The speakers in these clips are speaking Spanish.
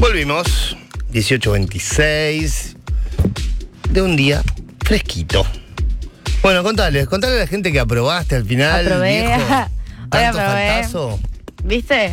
Volvimos, 18:26, de un día fresquito. Bueno, contale a la gente que aprobaste al final. Aprobé. Viejo, Hoy tanto aprobé. faltazo. ¿Viste?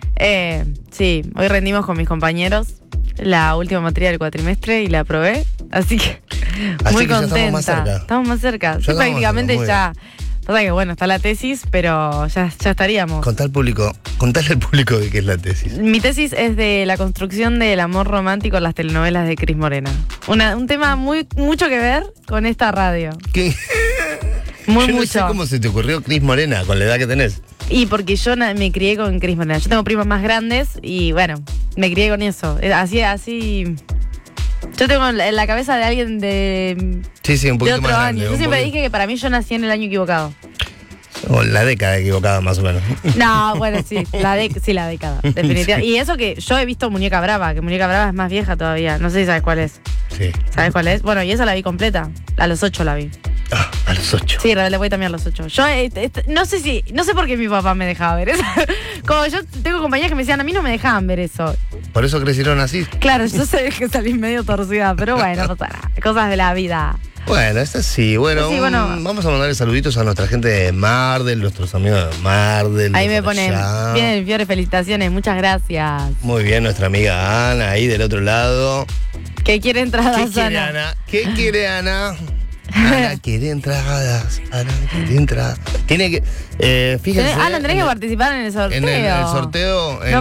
Sí, hoy rendimos con mis compañeros la última materia del cuatrimestre y la aprobé, así que muy que ya contenta. estamos más cerca. Estamos más cerca. Sí, estamos prácticamente más cerca, ya. Pasa que bueno, está la tesis, pero ya estaríamos. Contale al público de qué es la tesis. Mi tesis es de la construcción del amor romántico en las telenovelas de Cris Morena. Un tema mucho que ver con esta radio. ¿Qué? Muy Yo no mucho. sé cómo se te ocurrió Cris Morena con la edad que tenés. Y porque yo me crié con Cris Morena. Yo tengo primas más grandes y bueno, me crié con eso. Así. Yo tengo en la cabeza de alguien de Sí, un poquito otro más año. grande. Yo siempre dije que para mí yo nací en el año equivocado. O la década equivocada, más o menos. No, bueno, sí, la década, definitivamente. Sí. Y eso que yo he visto Muñeca Brava, que Muñeca Brava es más vieja todavía. No sé si sabes cuál es. Sí. ¿Sabes cuál es? Bueno, y esa la vi completa. A los 8 la vi. Ah, a los 8. Sí, Rebelde Way también a los 8. Yo no sé por qué mi papá me dejaba ver eso. Como yo tengo compañías que me decían, a mí no me dejaban ver eso. ¿Por eso crecieron así? Claro, yo sé que salí medio torcida, pero bueno, no pasa nada. Cosas de la vida. Bueno, es así. Bueno, Sí, bueno. Vamos a mandarle saluditos a nuestra gente de Mardel, nuestros amigos de Mardel. Ahí de me por ponen, allá. bien, Fiore, felicitaciones, muchas gracias. Muy bien, nuestra amiga Ana, ahí del otro lado. Que quiere entradas ¿Qué quiere sana. Ana? ¿Qué quiere Ana? Ana quiere entradas. Ana quiere entradas. Tiene que. Fíjense. Alan, tenés que participar en el sorteo. En el sorteo, No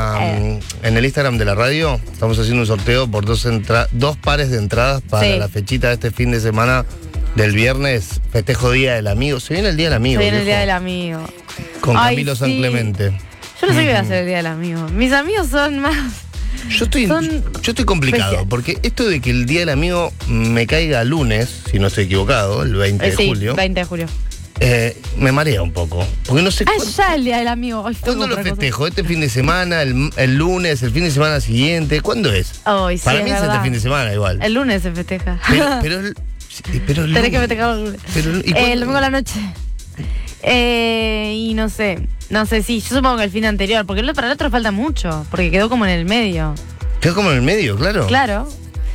en el Instagram de la radio, estamos haciendo un sorteo por dos pares de entradas para Sí. la fechita de este fin de semana del viernes, festejo Día del Amigo. Se viene el Día del Amigo. Se viene el viejo, Día del Amigo. con Ay, Camilo San sí. Clemente. Yo no sé qué voy a hacer el Día del Amigo. Mis amigos son más. Yo estoy complicado, especial. porque esto de que el Día del Amigo me caiga lunes, si no estoy equivocado, el 20 de Sí, julio, 20 de julio. me marea un poco. Porque no sé Ya el Día del Amigo. Ay, ¿cuándo tengo lo otra cosa. festejo? ¿Este fin de semana, el lunes, el fin de semana siguiente? ¿Cuándo es? Ay, sí, Para mí es verdad. este fin de semana igual. El lunes se festeja. Pero el Tenés lunes. que festejarlo el lunes. ¿Y cuándo? El domingo a la noche. Y no sé, sí, yo supongo que el fin anterior, porque para el otro falta mucho, porque quedó como en el medio. Quedó como en el medio, claro. Claro.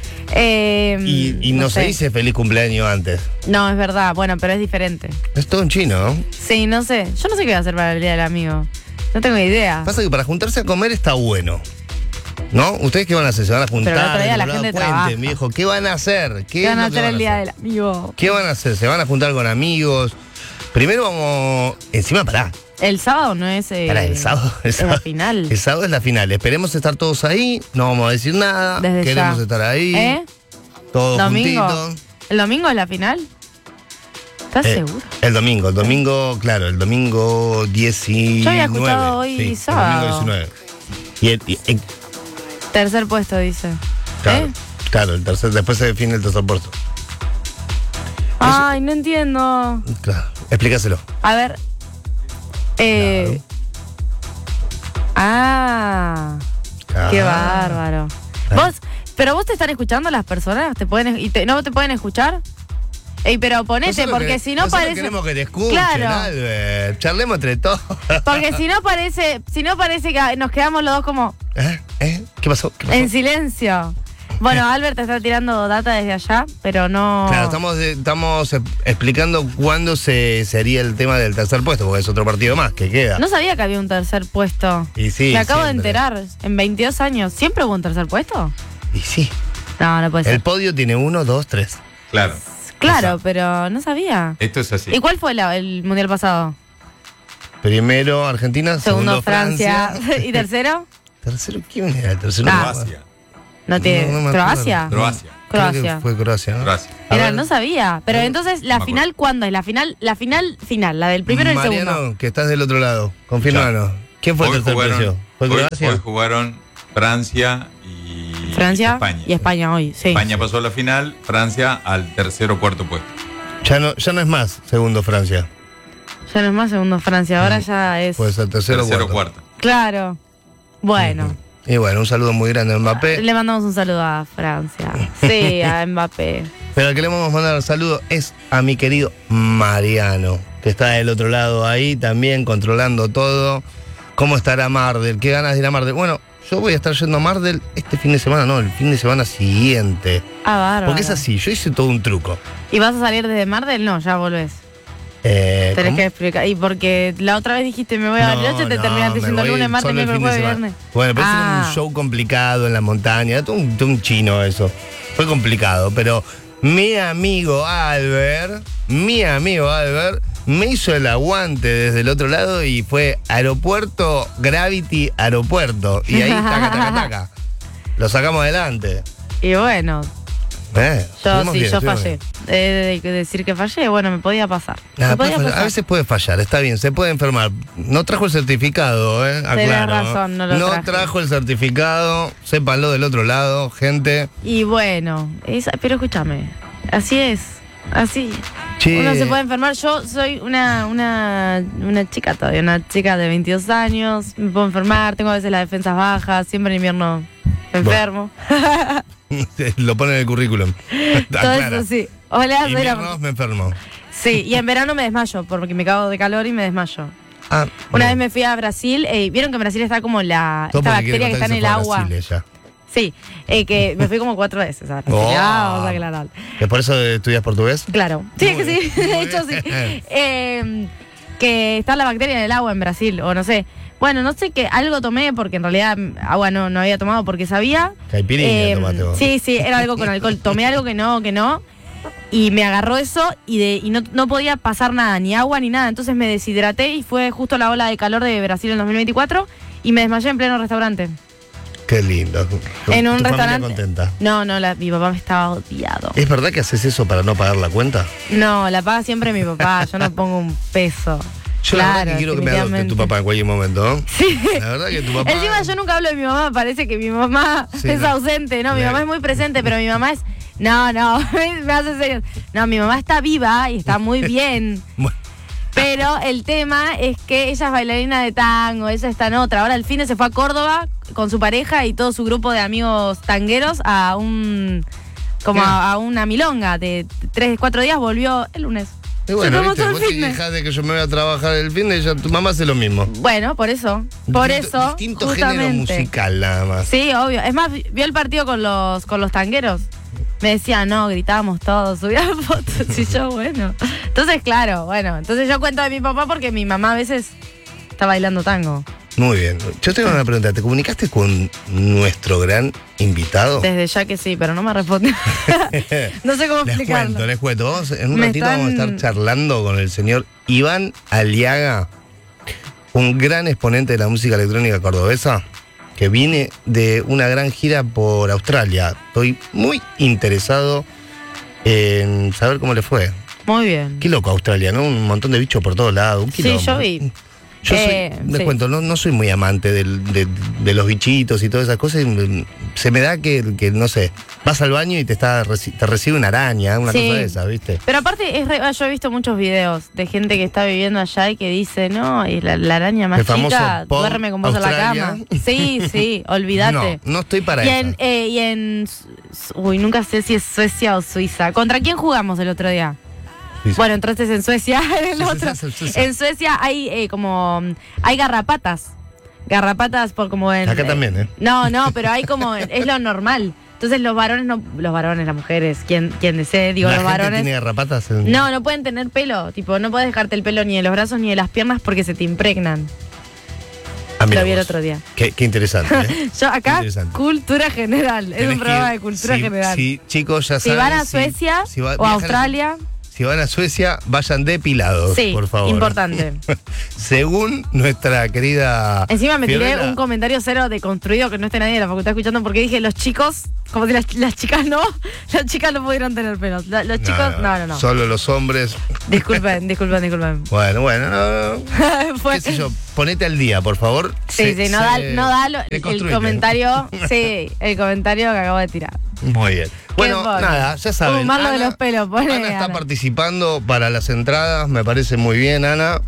Y no se sé. dice feliz cumpleaños antes. No, es verdad, bueno, pero es diferente. Es todo en chino, ¿no? Sí, no sé. Yo no sé qué voy a hacer para el Día del Amigo. No tengo idea. Pasa que para juntarse a comer está bueno. ¿No? ¿Ustedes qué van a hacer? ¿Se van a juntar? Pero el otro día del la otro lado? gente Cuenten, trabaja. viejo. ¿Qué van a hacer? ¿Qué van a es lo que hacer el Día del Amigo? ¿Qué van a hacer? ¿Se van a juntar con amigos? Primero vamos... Encima, pará. El sábado no es. Pará, el sábado. es la final. El sábado es la final. Esperemos estar todos ahí. No vamos a decir nada. Desde Queremos ya. estar ahí. ¿Eh? Todos ¿Domingo? juntitos. ¿El domingo es la final? ¿Estás seguro? El domingo, claro, el domingo 19. Yo había escuchado hoy sí, sábado. El domingo 19. Y Tercer puesto, dice. claro, claro, el tercer, después se define el tercer puesto. Ay, no entiendo. Claro, explícaselo. A ver. Claro. Qué bárbaro. Pero vos te están escuchando las personas, ¿no te pueden escuchar? Pero ponete, porque si no nosotros parece. queremos que te escuchen, Claro. Albert. Charlemos entre todos. Porque si no parece que nos quedamos los dos como ¿Qué pasó? en silencio. Bueno, Albert te está tirando data desde allá, pero no. Claro, estamos explicando cuándo se haría el tema del tercer puesto, porque es otro partido más que queda. No sabía que había un tercer puesto. Y sí, Me acabo de siempre. enterar. En 22 años, ¿siempre hubo un tercer puesto? Y sí. No puede ser. El podio tiene 1, 2, 3. Claro, Claro, pero no sabía. esto es así. ¿Y cuál fue el mundial pasado? Primero Argentina, Segundo Francia. ¿Y tercero? Tercero, ¿quién era el tercero? Croacia. No tiene. No me ¿Croacia? acuerdo. Croacia. Creo que Croacia. fue Croacia, ¿no? Croacia. A ver, No sabía. Pero entonces, ¿la me final cuándo es? La final, la del primero y el segundo. Mariano, que estás del otro lado, confirmanos. ¿Quién fue el tercer precio? ¿Fue Croacia? Hoy jugaron Francia y Francia España. y España hoy, sí. España pasó a la final, Francia al tercer o cuarto puesto. Ya no es más segundo Francia. Ya no es más segundo Francia, ahora ya es. Puede ser tercero o cuarto. Claro. Bueno. Y bueno, un saludo muy grande a Mbappé. Le mandamos un saludo a Francia. Sí, a Mbappé. Pero al que le vamos a mandar un saludo es a mi querido Mariano, que está del otro lado ahí también controlando todo. ¿Cómo estará Mardel? ¿Qué ganas de ir a Mardel? Bueno, yo voy a estar yendo a Mar del este fin de semana, no, el fin de semana siguiente. Ah, bárbaro. Porque es así, yo hice todo un truco. ¿Y vas a salir desde Mar del? No, ya volvés. Tenés ¿cómo? que explicar. Y porque la otra vez dijiste me voy a Bariloche, te terminaste me diciendo voy lunes, martes, solo el miércoles, fin de jueves, semana. viernes. Bueno, pero Ah. es un show complicado en la montaña, todo un chino eso. Fue complicado, pero mi amigo Albert me hizo el aguante desde el otro lado y fue aeropuerto, Gravity, aeropuerto. Y ahí, taca. Lo sacamos adelante. Y bueno, yo estuvimos sí, bien, yo estuvimos fallé. bien. De decir que fallé, bueno, me podía pasar. Nada, Me podía puede fallar. pasar. A veces puede fallar, está bien, se puede enfermar. No trajo el certificado, aclaro. razón, no lo traje. trajo el certificado, sépanlo del otro lado, gente. Y bueno, pero escúchame, así es, así. Che. Uno se puede enfermar. Yo soy una chica todavía, una chica de 22 años, me puedo enfermar, tengo a veces las defensas bajas, siempre en invierno me enfermo. Lo pone en el currículum. Todo eso sí. Hola, soy Inviernos me enfermo. Sí, y en verano me desmayo, porque me cago de calor y me desmayo. Ah, Una no. vez me fui a Brasil, vieron que en Brasil está como esta Todo porque quiere bacteria que está contar en que el se fue a agua. Brasil ella. Sí, que me fui como 4 veces a Brasil. Oh. Vamos a aclarar. ¿Es por eso estudias portugués? Claro. Sí, Muy es que sí, bien. de hecho sí. Que está la bacteria en el agua en Brasil, o no sé. Bueno, no sé qué, algo tomé, porque en realidad agua no había tomado porque sabía. Caipirinha tomaste vos. Sí, era algo con alcohol. Tomé algo que no. Y me agarró eso y no podía pasar nada, ni agua ni nada. Entonces me deshidraté y fue justo la ola de calor de Brasil en 2024 y me desmayé en pleno restaurante. Qué lindo. En un Tu familia restaurante. contenta. No, mi papá me estaba odiado. ¿Es verdad que haces eso para no pagar la cuenta? No, la paga siempre mi papá, yo no pongo un peso. Yo la verdad Claro, que quiero que me adopte tu definitivamente. papá en cualquier momento, ¿no? Sí. La verdad que tu papá... Encima yo nunca hablo de mi mamá, parece que mi mamá Sí, es no. ausente, ¿no? Mi No. mamá es muy presente, pero mi mamá es... No, me hace serio. No, mi mamá está viva y está muy bien. Bueno, Pero el tema es que ella es bailarina de tango, ella está en otra. Ahora el fin de se fue a Córdoba con su pareja y todo su grupo de amigos tangueros a a una milonga de 3-4 días, volvió el lunes. y bueno, Se tomó viste, todo el vos te finde. quejás de que yo me voy a trabajar el fin de ella, tu mamá hace lo mismo. Bueno, por eso. Distinto género Justamente. musical nada más. Sí, obvio. Es más, vio el partido con los tangueros. Me decía, no, gritábamos todos, subía fotos y yo, bueno. Entonces, claro, bueno. Entonces yo cuento de mi papá porque mi mamá a veces está bailando tango. Muy bien. Yo tengo una pregunta. ¿Te comunicaste con nuestro gran invitado? Desde ya que sí, pero no me responde. No sé cómo explicarlo. Les cuento. En un Me ratito vamos a estar charlando con el señor Iván Aliaga, un gran exponente de la música electrónica cordobesa, que viene de una gran gira por Australia. Estoy muy interesado en saber cómo le fue. Muy bien. Qué loco Australia, ¿no? Un montón de bichos por todos lados. Un Sí, quilombo. yo vi. Yo les sí. cuento, no soy muy amante de los bichitos y todas esas cosas. Se me da que no sé, vas al baño y te recibe una araña, una Sí. cosa de esa, ¿viste? Pero aparte, yo he visto muchos videos de gente que está viviendo allá y que dice, no, y la araña más El famoso chica Pop duerme con vos en la Australia. cama. Sí, olvídate. No estoy para y eso. uy, nunca sé si es Suecia o Suiza. ¿Contra quién jugamos el otro día? Sí. Bueno, entonces en Suecia, en el otro. Suiza. En Suecia hay hay garrapatas. Garrapatas por como en. Acá también, ¿eh? No, pero hay como, es lo normal. Entonces los varones las mujeres, quien desee, digo, ¿La los gente varones. tiene garrapatas? En- No pueden tener pelo, tipo, no puedes dejarte el pelo ni de los brazos ni de las piernas porque se te impregnan. Ah, mira Lo vi el vos. otro día. Qué interesante, ¿eh? Yo acá, Interesante. cultura general, es Tenés un que programa ir- de cultura sí, general. Sí, chicos, ya Si saben. van a Suecia o viajan a Australia, Si van a Suecia, vayan depilados, sí, por favor. importante. Según nuestra querida. Encima me tiré Fiorella, un comentario cero deconstruido que no esté nadie de la facultad escuchando porque dije, los chicos, como si las chicas no, las chicas no pudieron tener pelos. Los chicos, no. Solo los hombres. Disculpen. Bueno, no. Fue- ¿Qué sé yo? Ponete al día, por favor. Sí, no da el deconstruite. comentario, sí, el comentario que acabo de tirar. Muy bien. Bueno, bueno. nada, ya saben. Marlo de los pelos, pone, Ana está Ana. participando para las entradas, me parece muy bien, Ana.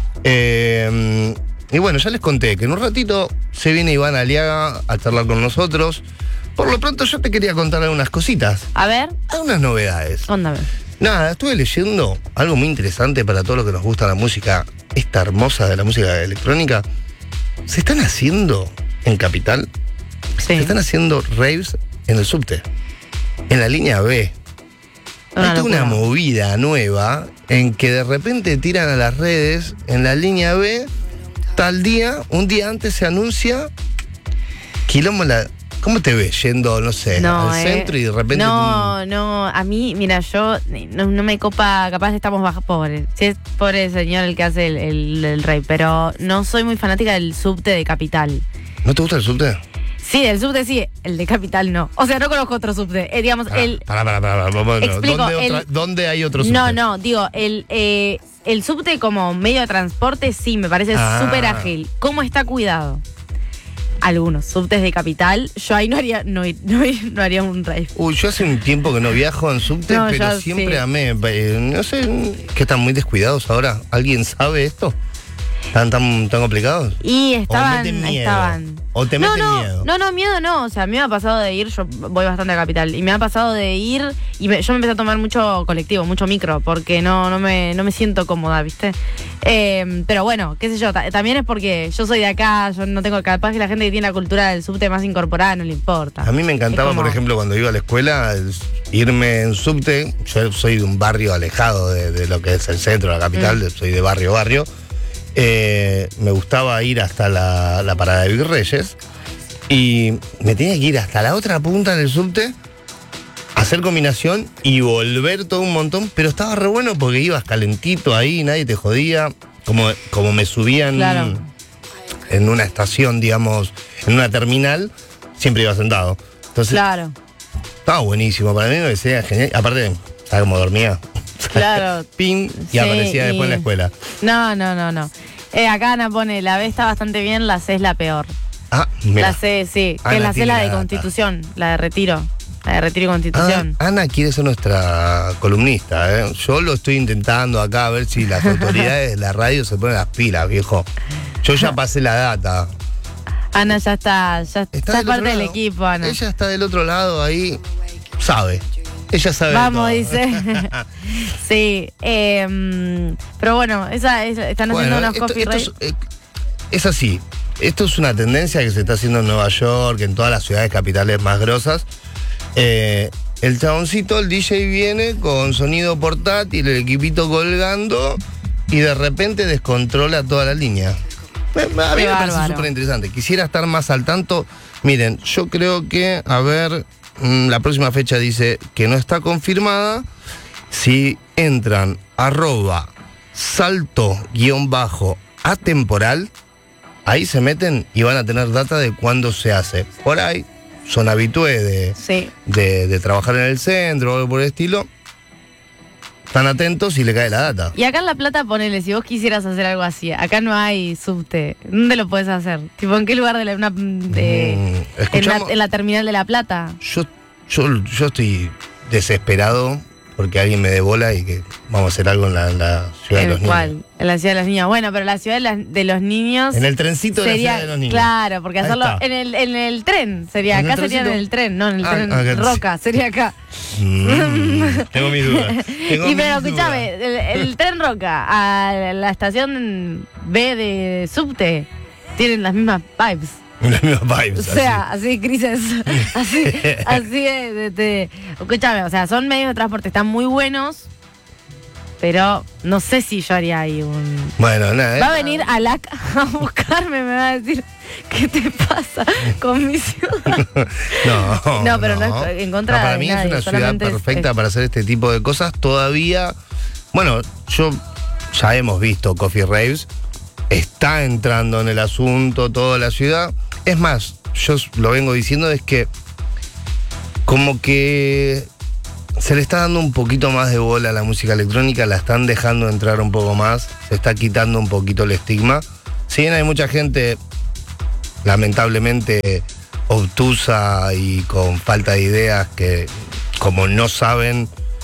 Y bueno, ya les conté que en un ratito se viene Iván Aliaga a charlar con nosotros. Por lo pronto yo te quería contar algunas cositas, A ver, algunas novedades. contame. Nada, estuve leyendo algo muy interesante para todos los que nos gusta la música, esta hermosa de la música electrónica. Se están haciendo en Capital Sí. Se están haciendo raves en el subte, en la línea B. Una Hay toda una locura. movida nueva en que de repente tiran a las redes en la línea B, tal día, un día antes se anuncia quilombo en la... ¿Cómo te ves yendo, no sé, al centro y de repente... No, a mí, mira, yo no me copa, capaz estamos bajo pobres. Si es pobre el señor el que hace el rey, pero no soy muy fanática del subte de Capital. ¿No te gusta el subte? Sí, el subte sí, el de Capital no. O sea, no conozco otro subte. Digamos, Pará, bueno, Explico, ¿dónde hay otro subte? No, digo, el subte como medio de transporte sí, me parece súper ágil. ¿Cómo está cuidado? Algunos subtes de Capital, yo ahí no haría un rave. Uy, yo hace un tiempo que no viajo en subte, No, pero yo siempre sí. amé. No sé, ¿qué están muy descuidados ahora? ¿Alguien sabe esto? ¿Están tan complicados? Y estaban. meten miedo. estaban. ¿O te meten miedo? No, miedo no. O sea, a mí me ha pasado de ir, yo voy bastante a Capital, y me ha pasado de ir, y yo me empecé a tomar mucho colectivo, mucho micro, porque no me siento cómoda, ¿viste? Pero bueno, qué sé yo, también es porque yo soy de acá, yo no tengo, capaz que la gente que tiene la cultura del subte más incorporada no le importa. A mí me encantaba, Es como- por ejemplo, cuando iba a la escuela, irme en subte. Yo soy de un barrio alejado de lo que es el centro, la capital, soy de barrio. Me gustaba ir hasta la parada de Virreyes y me tenía que ir hasta la otra punta del subte, hacer combinación y volver todo un montón, pero estaba re bueno porque ibas calentito ahí, nadie te jodía, como me subían Claro. en una estación, digamos, en una terminal, siempre iba sentado. Entonces, Claro, estaba buenísimo, para mí me parecía genial. Aparte, ¿sabes cómo dormía? claro. Ping, y Sí, aparecía después en la escuela. No. Acá Ana pone, la B está bastante bien, la C es la peor. Ah, mira. La C, sí. Ana Que la C tiene es la la de data. Constitución, la de Retiro. La de Retiro y Constitución. Ana quiere ser nuestra columnista, ¿eh? Yo lo estoy intentando acá a ver si las autoridades de la radio se ponen las pilas, viejo. Yo ya pasé la data. Ana ya está, ya es del parte otro del lado. equipo, Ana. Ella está del otro lado ahí, sabe. Ella sabe. Vamos, todo. dice. Sí. Pero bueno, están haciendo unos coffee esto es así. Esto es una tendencia que se está haciendo en Nueva York, en todas las ciudades capitales más grosas. El chaboncito, el DJ viene con sonido portátil, el equipito colgando y de repente descontrola toda la línea. A mí me parece bárbaro. súper interesante. Quisiera estar más al tanto. Miren, yo creo que, a ver, la próxima fecha dice que no está confirmada. Si entran @salto_atemporal, ahí se meten y van a tener data de cuándo se hace. Por ahí son habitués Sí. de trabajar en el centro o algo por el estilo. Están atentos y le cae la data. Y acá en La Plata, ponele, si vos quisieras hacer algo así, acá no hay subte. ¿Dónde lo puedes hacer? ¿Tipo en qué lugar de escuchamos- en la terminal de La Plata? Yo estoy desesperado porque alguien me dé bola y que vamos a hacer algo en la ciudad de los niños. ¿Cuál? En la ciudad de los niños. Bueno, pero la ciudad de los niños. En el trencito de la sería, ciudad de los niños. Claro, porque Ahí hacerlo está. en el tren sería. ¿En el Acá sería en trencito? el tren, no en el Ah, tren acá sí. Roca, sería acá. Tengo mis dudas. Y pero escúchame, el tren Roca a la estación B de subte tienen las mismas vibes. Las mismas vibes. O sea, así, crisis. Así escúchame, o sea, son medios de transporte, están muy buenos, pero no sé si yo haría ahí un. Bueno, nada. Va a venir Alac a buscarme, me va a decir, ¿qué te pasa con mi ciudad? No, pero no es en contra para de mí nadie, es una ciudad solamente es- perfecta para hacer este tipo de cosas. Todavía, bueno, ya hemos visto Coffee Raves, está entrando en el asunto toda la ciudad. Es más, yo lo vengo diciendo, es que como que se le está dando un poquito más de bola a la música electrónica, la están dejando entrar un poco más, se está quitando un poquito el estigma. Si bien hay mucha gente, lamentablemente, obtusa y con falta de ideas que, como no saben,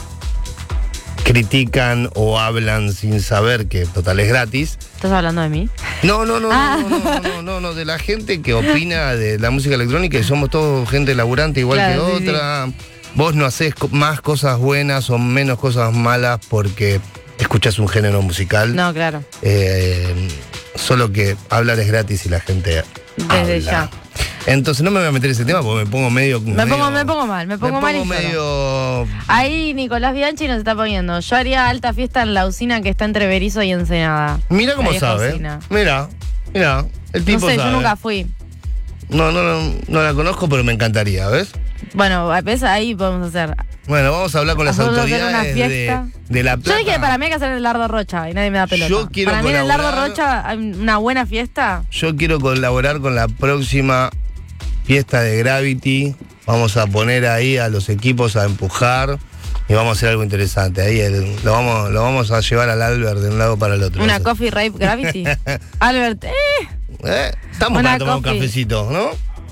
critican o hablan sin saber que total es gratis. ¿Estás hablando de mí? No, de la gente que opina de la música electrónica y somos todos gente laburante igual Claro, que sí, otra. Vos no haces más cosas buenas o menos cosas malas porque escuchás un género musical. No, claro. Solo que hablar es gratis y la gente Desde habla. ya. Entonces no me voy a meter en ese tema porque me pongo medio... Me pongo mal y lloro. medio... Ahí Nicolás Bianchi nos está poniendo. Yo haría alta fiesta en la usina que está entre Berizo y Ensenada. Mira cómo La vieja sabe. usina. Mira, el tipo No sé, sabe. yo nunca fui. No la conozco, pero me encantaría, ¿ves? Bueno, ¿ves? Ahí podemos hacer. Bueno, vamos a hablar con las Vamos a hacer autoridades una fiesta. de La Plata. Yo dije que para mí hay que hacer el Lardo Rocha y nadie me da pelota. Yo quiero para mí en el Lardo colaborar. Rocha hay una buena fiesta. Yo quiero colaborar con la próxima fiesta de Gravity. Vamos a poner ahí a los equipos a empujar y vamos a hacer algo interesante. Ahí lo vamos a llevar al Albert de un lado para el otro. Una Eso. coffee rape gravity. Albert, Estamos Una para tomar un coffee. cafecito, ¿no?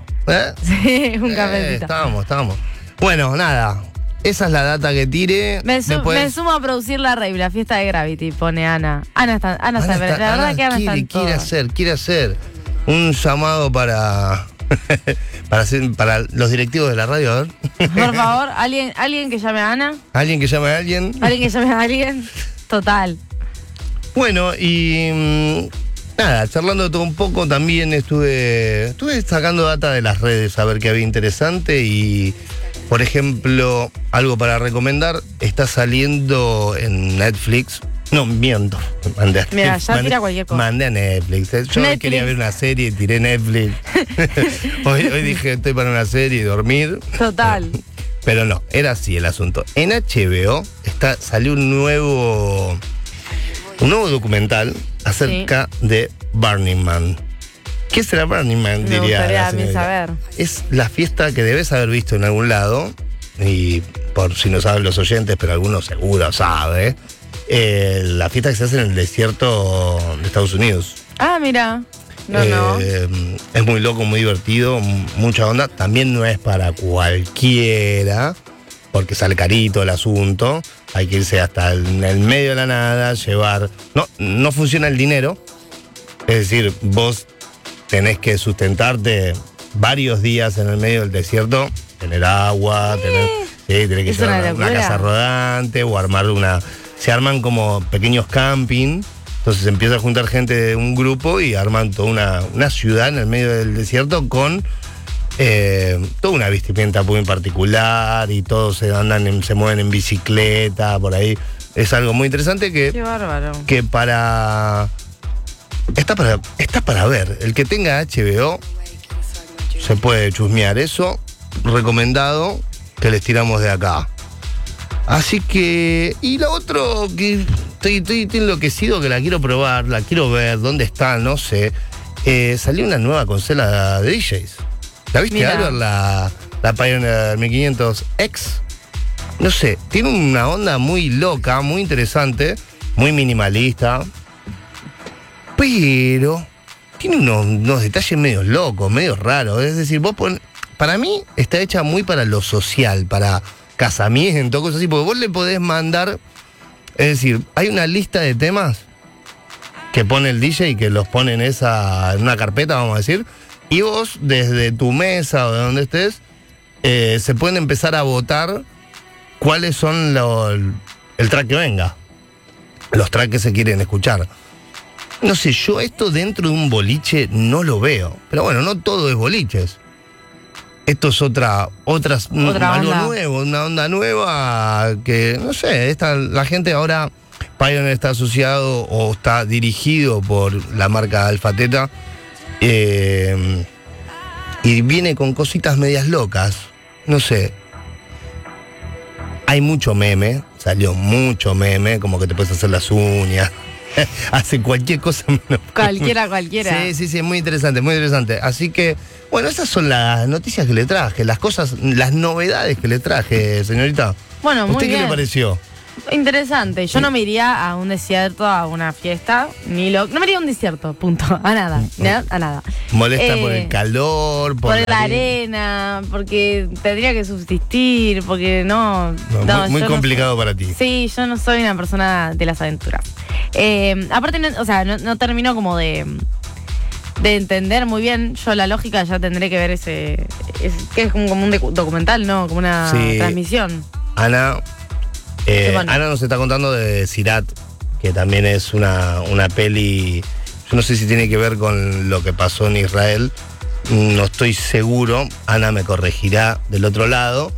sí, un cafecito. Estamos. Bueno, nada. Esa es la data que tire. Me Después- sumo a producir la rave, la fiesta de Gravity, pone Ana. Ana está, la verdad que Ana está en todo. quiere hacer un llamado para para los directivos de la radio, a ver. Por favor, alguien que llame a Ana, Alguien que llame a alguien. alguien que llame a alguien. Total. Bueno, y nada, charlando de todo un poco, también estuve sacando data de las redes a ver qué había interesante y, por ejemplo, algo para recomendar, está saliendo en Netflix. No, miento. Mira, ya tira cualquier cosa. Mandé a Netflix. Yo Netflix. quería ver una serie y tiré Netflix. hoy dije, estoy para una serie y dormir. Total. Pero no, era así el asunto. En HBO salió un nuevo documental acerca de Burning Man. ¿Qué será Burning Man? Me Diría gustaría la a mí señorita. saber. Es la fiesta que debes haber visto en algún lado, y por si no saben los oyentes, pero algunos seguro saben, la fiesta que se hace en el desierto de Estados Unidos. Ah, mira. No. Es muy loco, muy divertido, mucha onda. También no es para cualquiera, porque sale carito el asunto. Hay que irse hasta el medio de la nada, llevar... No funciona el dinero. Es decir, vos tenés que sustentarte varios días en el medio del desierto, tener agua, tenés que Es una llevar una locura. casa rodante o armar se arman como pequeños camping. Entonces empieza a juntar gente de un grupo y arman toda una ciudad en el medio del desierto con toda una vestimenta muy particular y todos se mueven en bicicleta por ahí. Es algo muy interesante Qué que bárbaro. está para ver. El que tenga HBO se puede chusmear eso. Recomendado, que les tiramos de acá. Así que, y lo otro que estoy enloquecido, que la quiero probar, la quiero ver, dónde está, no sé. Salió una nueva consola de DJs. ¿La viste, Mira. Albert? La Pioneer 1500X. No sé, tiene una onda muy loca, muy interesante, muy minimalista. Pero tiene unos detalles medio locos, medio raros. Es decir, para mí está hecha muy para lo social, para casamiento, cosas así, porque vos le podés mandar, es decir, hay una lista de temas que pone el DJ, que los pone en una carpeta, vamos a decir, y vos desde tu mesa o de donde estés, se pueden empezar a votar cuáles son el track que venga, los tracks que se quieren escuchar. No sé, yo esto dentro de un boliche no lo veo, pero bueno, no todo es boliches. Esto es algo onda. nuevo, una onda nueva que, no sé, la gente ahora, Pioneer está asociado o está dirigido por la marca Alpha Theta, y viene con cositas medias locas, no sé. Hay mucho meme, salió mucho meme, como que te puedes hacer las uñas, hace cualquier cosa menos. Cualquiera. Sí, es muy interesante. Así que, bueno, esas son las noticias que le traje, las novedades que le traje, señorita. Bueno, muy ¿Usted qué bien. le pareció? Interesante. Yo no me iría a un desierto, a una fiesta, no me iría a un desierto, punto. A nada. A nada. ¿Molesta por el calor? Por la arena, porque tendría que subsistir, porque no. Muy yo complicado para ti. Sí, yo no soy una persona de las aventuras. Aparte, no termino como de entender muy bien. Yo la lógica ya tendré que ver que es como un documental, ¿no? Como una Sí. transmisión. Ana, bueno. Ana nos está contando de Sirat, que también es una peli, yo no sé si tiene que ver con lo que pasó en Israel, no estoy seguro, Ana me corregirá del otro lado.